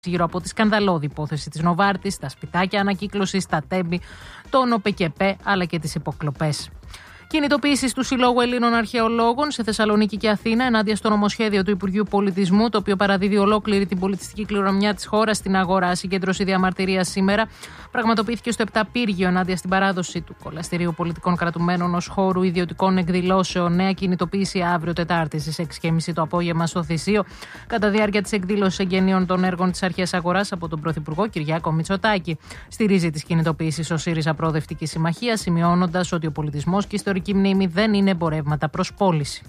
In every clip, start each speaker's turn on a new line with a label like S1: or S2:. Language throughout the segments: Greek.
S1: γύρω από τη σκανδαλώδη υπόθεση της Νοβάρτης, τα σπιτάκια ανακύκλωσης, τα τέμπη, τον ΟΠΕΚΕΠΕ αλλά και τις υποκλοπές. Κινητοποίησεις του Συλλόγου Ελλήνων Αρχαιολόγων σε Θεσσαλονίκη και Αθήνα ενάντια στο νομοσχέδιο του Υπουργείου Πολιτισμού, το οποίο παραδίδει ολόκληρη την πολιτιστική κληρονομιά της χώρας στην αγορά. Συγκέντρωση διαμαρτυρίας σήμερα πραγματοποιήθηκε στο Επταπύργιο ενάντια στην παράδοση του Κολαστηρίου Πολιτικών Κρατουμένων ως χώρου ιδιωτικών εκδηλώσεων. Νέα κινητοποίηση αύριο Τετάρτη στις 6:30 το απόγευμα στο Θησίο, κατά διάρκεια της εκδήλωσης εγγενείων των έργων της Αρχαίας Αγοράς από τον Πρωθυπουργό Κυριάκο Μητσοτάκη. Στηρίζει τις κινητοποίησεις ο ΣΥΡΙΖΑ Προοδευτική Συμμαχία, σημειώνοντας ότι ο πολιτισμός και η ιστορική μνήμη δεν είναι εμπορεύματα προς πώληση.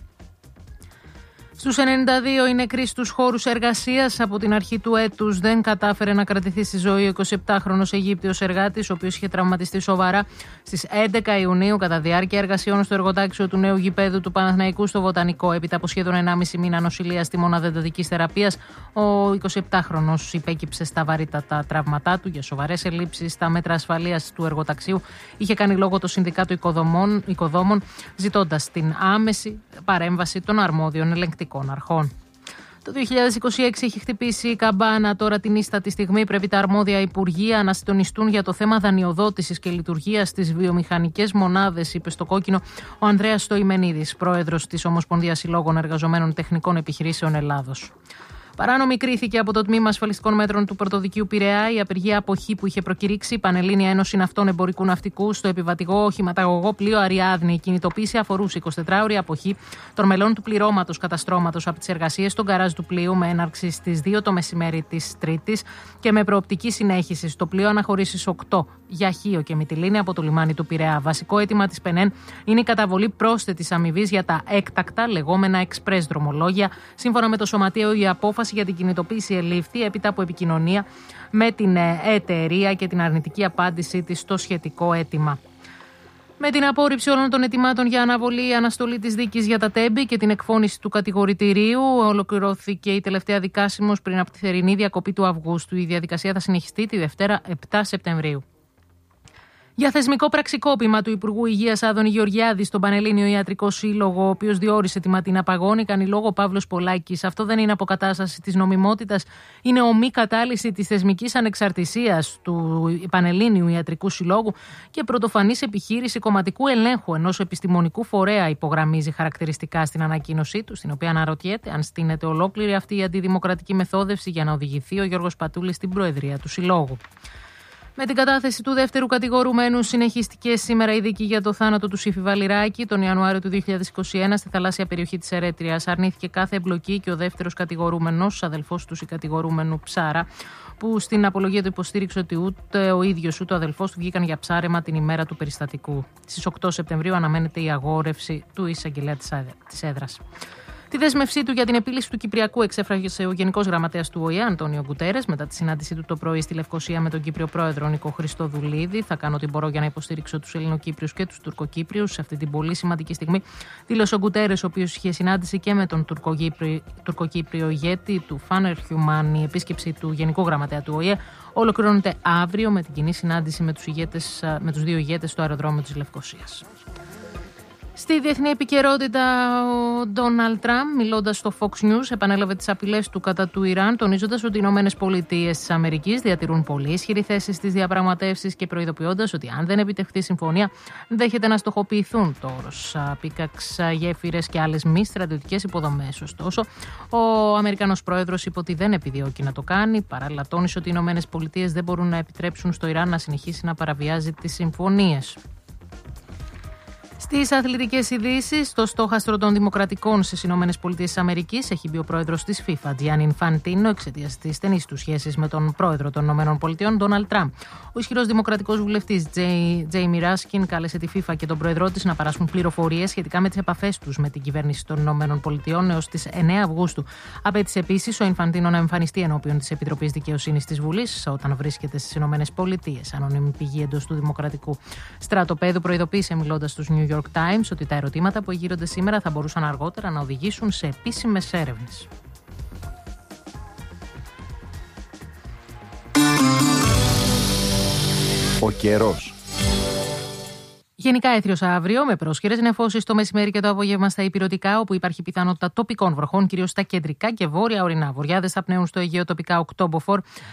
S1: Στους 92 οι νεκροί στους χώρους εργασίας. Από την αρχή του έτους δεν κατάφερε να κρατηθεί στη ζωή ο 27χρονος Αιγύπτιος εργάτης, ο οποίος είχε τραυματιστεί σοβαρά στις 11 Ιουνίου κατά διάρκεια εργασιών στο εργοτάξιο του νέου γηπέδου του Παναθηναϊκού στο Βοτανικό. Έπειτα από σχεδόν 1,5 μήνα νοσηλείας στη μονάδα εντατικής θεραπείας, ο 27χρονος υπέκυψε στα βαρύτατα τραύματά του για σοβαρές ελλείψεις στα μέτρα ασφαλείας του εργοταξίου. Είχε κάνει λόγο το Συνδικάτο Οικοδόμων, ζητώντας την άμεση παρέμβαση των αρμόδιων ελεγκτικών αρχών. Το 2026 έχει χτυπήσει η καμπάνα. Τώρα την ίστατη στιγμή πρέπει τα αρμόδια υπουργεία να συντονιστούν για το θέμα δανειοδότησης και λειτουργίας στις βιομηχανικές μονάδες, είπε στο Κόκκινο ο Ανδρέας Στοημενίδης, πρόεδρος της Ομοσπονδίας Συλλόγων Εργαζομένων Τεχνικών Επιχειρήσεων Ελλάδος. Παράνομη κρίθηκε από το Τμήμα Ασφαλιστικών Μέτρων του Πρωτοδικείου Πειραιά η απεργία αποχή που είχε προκηρύξει η Πανελλήνια Ένωση Ναυτών Εμπορικού Ναυτικού στο επιβατικό οχηματαγωγό πλοίο Αριάδνη. Η κινητοποίηση αφορούσε 24ωρη αποχή των μελών του πληρώματος καταστρώματος από τις εργασίες στον γκαράζ του πλοίου, με έναρξη στις 2 το μεσημέρι της Τρίτης και με προοπτική συνέχιση στο πλοίο αναχωρήσεις 8 για Χίο και Μυτιλήνη από το λιμάνι του Πειραιά. Βασικό αίτημα της ΠΕΝΕΝ είναι η καταβολή πρόσθετης αμοιβής για τα έκτακτα λεγόμενα εξπρές δρομολόγια. Σύμφωνα με το Σωματείο, η απόφαση για την κινητοποίηση ελήφθη έπειτα από επικοινωνία με την εταιρεία και την αρνητική απάντησή της στο σχετικό αίτημα. Με την απόρριψη όλων των αιτημάτων για αναβολή ή αναστολή της δίκης για τα τέμπη και την εκφώνηση του κατηγορητηρίου, ολοκληρώθηκε η τελευταία δικάσιμος πριν από τη θερινή διακοπή του Αυγούστου. Η διαδικασία θα συνεχιστεί τη Δευτέρα 7 Σεπτεμβρίου. Για θεσμικό πραξικόπημα του Υπουργού Υγείας Άδωνη Γεωργιάδη στον Πανελλήνιο Ιατρικό Σύλλογο, ο οποίος διόρισε τη Ματίνα Παγώνη, κάνει λόγο ο Παύλος Πολάκης. Αυτό δεν είναι αποκατάσταση της νομιμότητας, είναι ομή κατάλυση της θεσμικής ανεξαρτησίας του Πανελλήνιου Ιατρικού Συλλόγου και πρωτοφανής επιχείρηση κομματικού ελέγχου ενός επιστημονικού φορέα, υπογραμμίζει χαρακτηριστικά στην ανακοίνωσή του, στην οποία αναρωτιέται αν στείνεται ολόκληρη αυτή η αντιδημοκρατική μεθόδευση για να οδηγηθεί ο Γιώργος Πατούλης στην προεδρία του Συλλόγου. Με την κατάθεση του δεύτερου κατηγορουμένου συνεχίστηκε σήμερα η δίκη για το θάνατο του Σύφη Βαλιράκη τον Ιανουάριο του 2021 στη θαλάσσια περιοχή της Ερέτριας. Αρνήθηκε κάθε εμπλοκή και ο δεύτερος κατηγορούμενος, αδελφός του συγκατηγορούμενου Ψάρα, που στην απολογία του υποστήριξε ότι ούτε ο ίδιος ούτε ο αδελφός του βγήκαν για ψάρεμα την ημέρα του περιστατικού. Στις 8 Σεπτεμβρίου αναμένεται η αγόρευση του εισαγγελέα της έδρας. Τη δέσμευσή του για την επίλυση του Κυπριακού εξέφρασε ο Γενικός Γραμματέας του ΟΗΕ, Αντώνιο Γκουτέρες, μετά τη συνάντησή του το πρωί στη Λευκοσία με τον Κύπριο Πρόεδρο Νίκο Χριστοδουλίδη. Θα κάνω ό,τι μπορώ για να υποστηρίξω τους Ελληνοκύπριους και τους Τουρκοκύπριους σε αυτή την πολύ σημαντική στιγμή, δήλωσε ο Γκουτέρες, ο οποίος είχε συνάντηση και με τον Τουρκοκύπριο ηγέτη του Φάνερ Χιουμάν. Η επίσκεψη του Γενικού Γραμματέα του ΟΗΕ ολοκληρώνεται αύριο με την κοινή συνάντηση με τους δύο ηγέτες στο αεροδρόμιο της Λευκοσίας. Στη διεθνή επικαιρότητα, ο Ντόναλντ Τραμπ, μιλώντας στο Fox News, επανέλαβε τις απειλές του κατά του Ιράν, τονίζοντας ότι οι ΗΠΑ διατηρούν πολύ ισχυρή θέση στις διαπραγματεύσεις και προειδοποιώντας ότι αν δεν επιτευχθεί συμφωνία, δέχεται να στοχοποιηθούν το όρος πίκαξ, γέφυρες και άλλες μη στρατιωτικές υποδομές. Ωστόσο, ο Αμερικανός πρόεδρος είπε ότι δεν επιδιώκει να το κάνει. Παράλληλα, τόνισε ότι οι ΗΠΑ δεν μπορούν να επιτρέψουν στο Ιράν να συνεχίσει να παραβιάζει τις συμφωνίες. Στις αθλητικές ειδήσεις, το στόχαστρο των Δημοκρατικών στις ΗΠΑ έχει μπει ο πρόεδρος της FIFA, Gianni Infantino, εξαιτίας της στενής του σχέσης με τον πρόεδρο των ΗΠΑ, Ντόναλντ Τραμπ. Ο ισχυρός δημοκρατικός βουλευτής Τζέιμι Ράσκιν κάλεσε τη FIFA και τον πρόεδρό της να παράσχουν πληροφορίες σχετικά με τις επαφές τους με την κυβέρνηση των ΗΠΑ έως τις 9 Αυγούστου. Απέτησε επίσης ο Infantino να εμφανιστεί ενώπιον της Επιτροπής Δικαιοσύνης της Βουλής όταν βρίσκεται στις ΗΠΑ. Ανώνυμη πηγή εντός του Δημοκρατικού στρατοπέδου προειδοποίησε, μιλώντας στους New York Times, ότι τα ερωτήματα που εγείρονται σήμερα θα μπορούσαν αργότερα να οδηγήσουν σε επίσημες έρευνες.
S2: Ο καιρός.
S1: Γενικά έθριος αύριο, με πρόσχερες νεφώσεις το μεσημέρι και το απόγευμα στα ηπειρωτικά, όπου υπάρχει πιθανότητα τοπικών βροχών, κυρίως στα κεντρικά και βόρεια ορεινά. Βοριάδες θα πνέουν στο Αιγαίο τοπικά 8 μποφόρ,